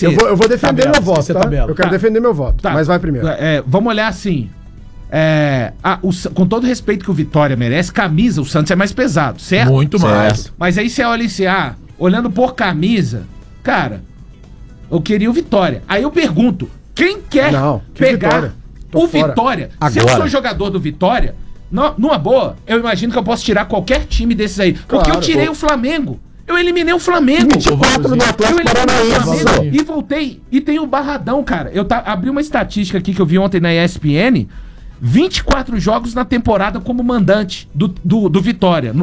ser... Eu vou defender meu voto, tá? tabela. Eu quero defender meu voto, mas vai primeiro. Vamos olhar assim. Com todo o respeito que o Vitória merece, camisa, o Santos é mais pesado, certo? Muito mais. Mas aí você olha assim, olhando por camisa, cara, eu queria o Vitória. Aí eu pergunto, quem quer pegar Vitória? o Vitória? Se eu sou jogador do Vitória, numa boa, eu imagino que eu posso tirar qualquer time desses aí. Porque eu tirei o Flamengo. Eu eliminei o Flamengo. 24 no Atlético Paranaense. E voltei. E tem o Barradão, cara. Eu abri uma estatística aqui que eu vi ontem na ESPN. 24 jogos na temporada como mandante do Vitória.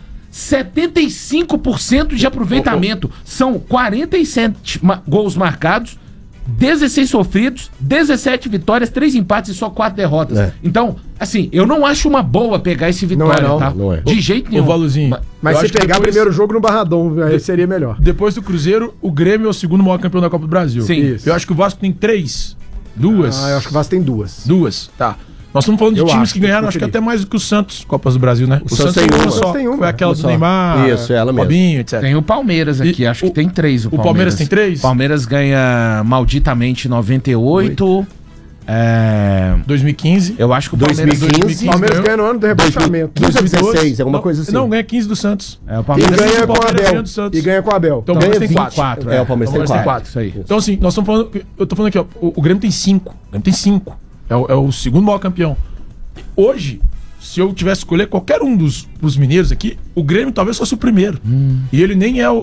75% de aproveitamento. São 47 gols marcados, 16 sofridos, 17 vitórias, 3 empates e só 4 derrotas. Então, assim, eu não acho uma boa pegar esse Vitória, tá? Não é. De jeito nenhum. Ô, Valuzinho, mas se pegar primeiro jogo no Barradão, aí seria melhor. Depois do Cruzeiro, o Grêmio é o segundo maior campeão da Copa do Brasil. Sim. Eu acho que o Vasco tem 3. 2. Eu acho que o Vasco tem 2. 2, tá. Nós estamos falando de times que ganharam, acho que até mais do que o Santos, Copas do Brasil, né? O Santos tem uma só. Foi aquela do Neymar, isso, ela mesmo. Robinho, etc. Tem o Palmeiras aqui, acho que tem 3. O Palmeiras tem 3? O Palmeiras ganha malditamente 98. 2015. Eu acho que o Palmeiras... 2015. O Palmeiras ganha no ano do rebaixamento. 2016, alguma coisa assim. Não, ganha 15 do Santos. O Palmeiras ganha com o Abel. ganha do Santos. E ganha com o Abel. Então o Palmeiras tem 4. O Palmeiras tem 4. Isso aí. Então assim, nós estamos falando... Eu tô falando aqui, ó. O Grêmio tem 5. O Grêmio tem 5. É o segundo maior campeão. Hoje, se eu tivesse que escolher qualquer um dos mineiros aqui, o Grêmio talvez fosse o primeiro. E ele nem é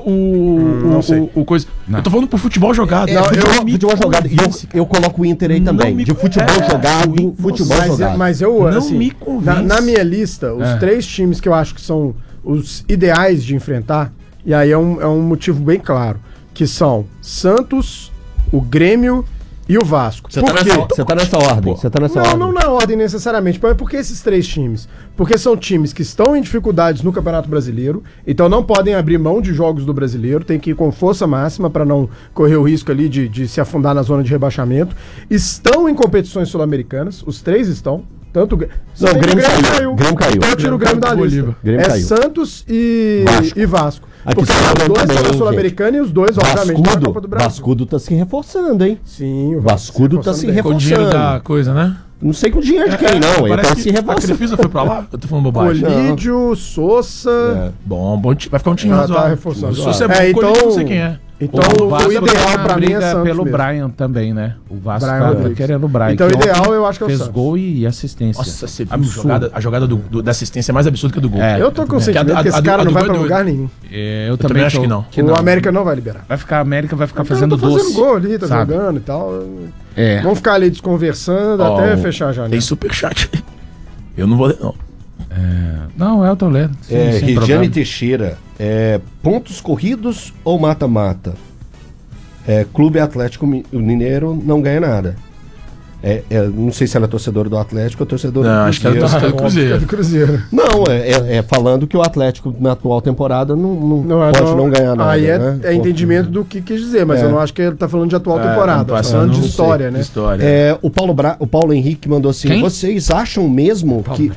o coisa. Não. Eu tô falando pro futebol jogado. Futebol jogado. E eu coloco o Inter aí também. De futebol jogado, futebol jogado. Mas eu, Não assim, me convence. na minha lista, os 3 times que eu acho que são os ideais de enfrentar, e aí é um motivo bem claro, que são Santos, o Grêmio e o Vasco. Você tá nessa ordem. Você tá nessa ordem. Não na ordem necessariamente, mas por que esses 3 times? Porque são times que estão em dificuldades no Campeonato Brasileiro, então não podem abrir mão de jogos do Brasileiro, tem que ir com força máxima para não correr o risco ali de se afundar na zona de rebaixamento. Estão em competições sul-americanas, os 3 estão. Tanto o Grêmio caiu. Então eu tiro o Grêmio da lista. Santos e Vasco. Porque os 2 são da Sul-Americana e os 2, obviamente, da Copa do Brasil. Vascudo tá se reforçando, hein? Sim, o Vascudo tá se reforçando. Com o dinheiro da coisa, né? Não sei com o dinheiro de quem, não. Ele tá se reforçando. A Crefisa foi pra lá? Eu tô falando bobagem. Colídio, Sousa... Bom, vai ficar um time razoável. Tá reforçando. Sousa é bom, Colídio não sei quem é. Então o ideal pra mim é Santos pelo mesmo. Brian também, né? O Vasco Brian tá querendo o Brian. Então o ideal eu acho que é o fez Santos. gol e assistência. Nossa, você viu a jogada da assistência é mais absurda que a do gol. Eu tô com o sentimento que esse cara não vai pra lugar nenhum. Eu também acho que não. O América não vai liberar. A América vai ficar fazendo doce. Fazendo gol ali, tá sabe? jogando e tal. Vamos ficar ali desconversando até fechar a janela. Tem superchat. Eu não vou ler, não. Não, eu tô lendo. Regiane Teixeira, pontos corridos ou mata-mata? Clube Atlético Mineiro não ganha nada. Não sei se ela é torcedora do Atlético ou torcedora do Cruzeiro. Acho que ela é torcedora do Cruzeiro. Não, falando que o Atlético na atual temporada não pode não ganhar nada. Aí né? é entendimento do que quis dizer, mas eu não acho que ele tá falando de atual temporada, tá falando de história, né? O Paulo Henrique mandou assim: vocês acham mesmo que.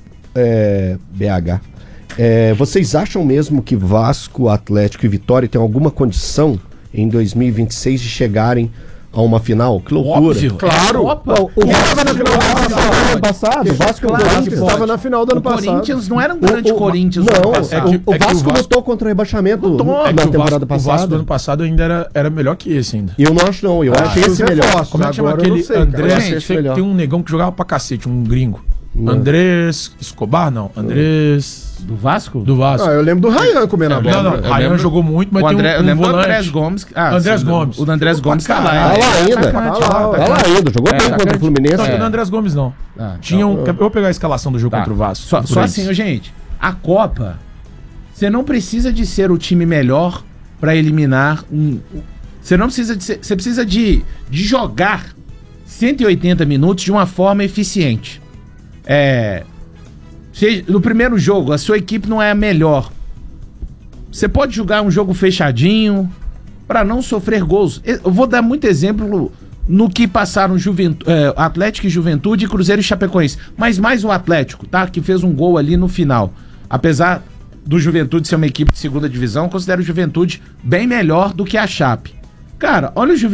BH. Vocês acham mesmo que Vasco, Atlético e Vitória têm alguma condição em 2026 de chegarem a uma final? Que loucura. Óbvio. Claro. O Vasco estava na final do ano passado. O Vasco estava na final do ano passado. O Corinthians não era um grande Corinthians. O Vasco lutou contra o rebaixamento na temporada passada. O Vasco do ano passado ainda era melhor que esse ainda. Eu não acho não. Eu acho esse melhor. Como é que chama aquele Andrés? Tem um negão que jogava pra cacete, um gringo. Andrés Escobar, não. Andrés... Do Vasco? Do Vasco. Eu lembro do Ryan comendo a bola. Não, Ryan jogou muito, mas eu lembro do Andrés Gomes. Andrés Gomes. O Andrés Gomes tá lá. Tá lá ainda. Jogou bem contra o Fluminense. Não, não é Andrés Gomes, não. Eu vou pegar a escalação do jogo contra o Vasco. Só assim, gente. A Copa, você não precisa de ser o time melhor pra eliminar um... Você não precisa de ser... Você precisa de jogar 180 minutos de uma forma eficiente. No primeiro jogo, a sua equipe não é a melhor. Você pode jogar um jogo fechadinho para não sofrer gols. Eu vou dar muito exemplo no que passaram Atlético e Juventude, Cruzeiro e Chapecoense. Mas mais o Atlético, tá? Que fez um gol ali no final. Apesar do Juventude ser uma equipe de segunda divisão, eu considero o Juventude bem melhor do que a Chape. Cara, olha o Juventude.